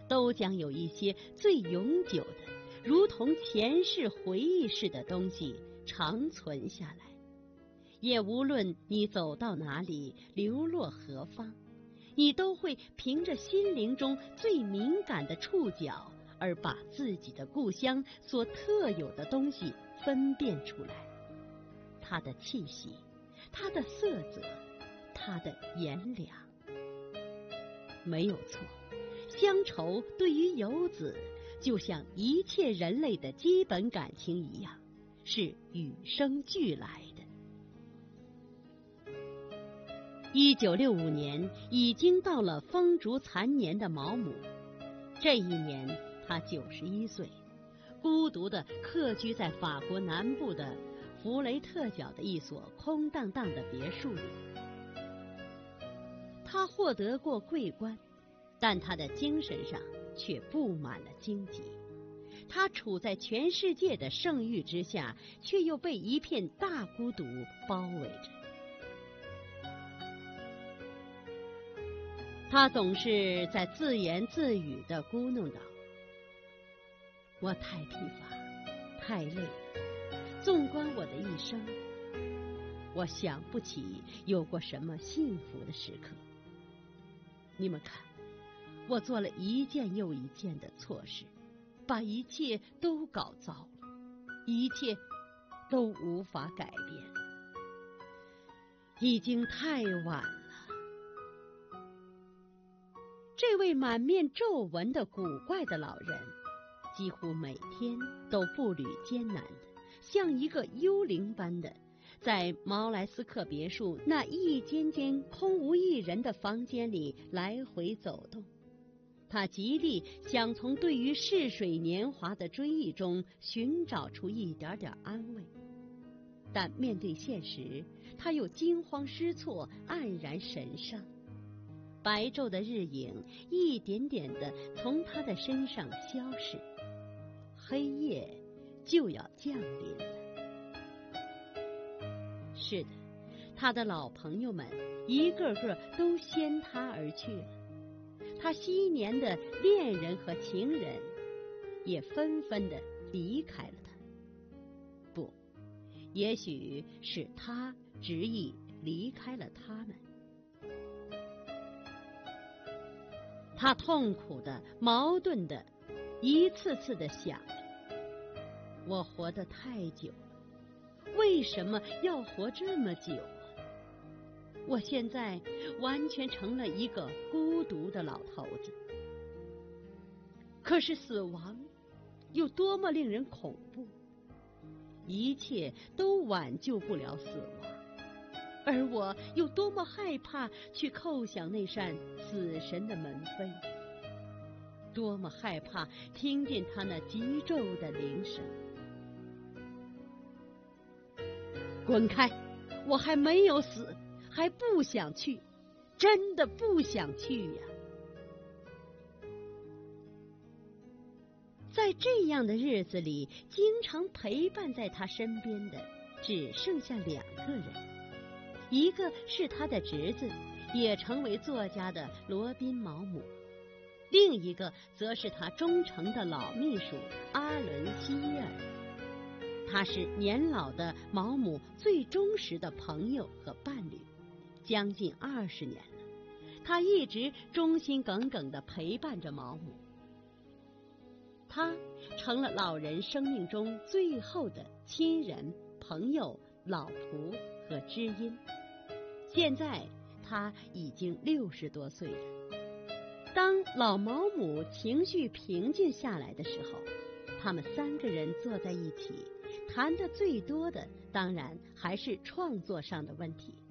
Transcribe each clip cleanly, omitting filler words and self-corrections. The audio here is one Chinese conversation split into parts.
都将有一些最永久的，如同前世回忆似的东西长存下来。也无论你走到哪里，流落何方，你都会凭着心灵中最敏感的触角，而把自己的故乡所特有的东西分辨出来。它的气息，它的色泽，它的颜良。没有错，乡愁对于游子，就像一切人类的基本感情一样，是与生俱来的。1965年，已经到了风烛残年的毛姆，这一年他91岁，孤独地客居在法国南部的弗雷特角的一所空荡荡的别墅里。他获得过桂冠，但他的精神上却布满了荆棘。他处在全世界的盛誉之下，却又被一片大孤独包围着。他总是在自言自语地咕哝道：我太疲乏，太累了，纵观我的一生，我想不起有过什么幸福的时刻。你们看，我做了一件又一件的错事，把一切都搞糟了，一切都无法改变，已经太晚了。这位满面皱纹的古怪的老人，几乎每天都步履艰难的，像一个幽灵般的，在毛莱斯克别墅那一间间空无一人的房间里来回走动。他极力想从对于逝水年华的追忆中寻找出一点点安慰，但面对现实，他又惊慌失措，黯然神伤。白昼的日影一点点地从他的身上消逝，黑夜就要降临了。是的，他的老朋友们一个个都先他而去了，他昔年的恋人和情人也纷纷地离开了他。不，也许是他执意离开了他们。他痛苦的、矛盾的，一次次的想着：我活得太久了，为什么要活这么久啊？我现在完全成了一个孤独的老头子。可是死亡有多么令人恐怖，一切都挽救不了死亡，而我有多么害怕去叩响那扇死神的门扉，多么害怕听见他那急骤的铃声。滚开！我还没有死，还不想去，真的不想去呀。在这样的日子里，经常陪伴在他身边的只剩下2个人，一个是他的侄子，也成为作家的罗宾·毛姆，另一个则是他忠诚的老秘书阿伦·希耶尔。他是年老的毛姆最忠实的朋友和伴侣，将近20年了，他一直忠心耿耿地陪伴着毛姆。他成了老人生命中最后的亲人、朋友、老仆和知音。现在他已经60多岁了。当老毛姆情绪平静下来的时候，他们3个人坐在一起，谈的最多的当然还是创作上的问题。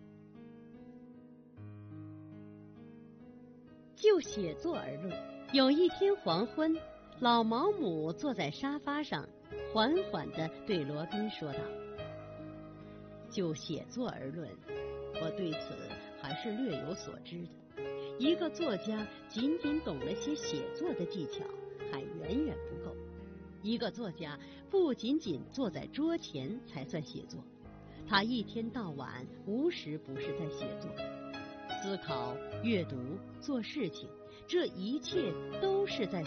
就写作而论，有一天黄昏，老毛姆坐在沙发上，缓缓地对罗宾说道：就写作而论，我对此还是略有所知的。一个作家仅仅懂了些写作的技巧，还远远不够。一个作家不仅仅坐在桌前才算写作，他一天到晚无时不是在写作，思考、阅读、做事情，这一切都是在